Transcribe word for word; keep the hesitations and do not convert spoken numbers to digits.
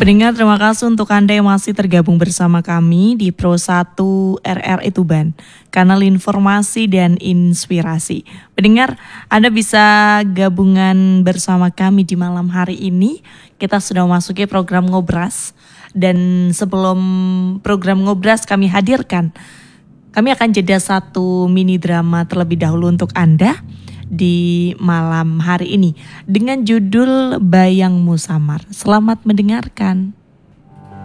Pendengar, terima kasih untuk Anda yang masih tergabung bersama kami di Pro satu R R I Tuban, kanal informasi dan inspirasi. Pendengar, Anda bisa gabungan bersama kami di malam hari ini. Kita sudah memasuki program Ngobras, dan sebelum program Ngobras kami hadirkan, kami akan jeda satu mini drama terlebih dahulu untuk Anda di malam hari ini dengan judul Bayangmu Samar. Selamat mendengarkan.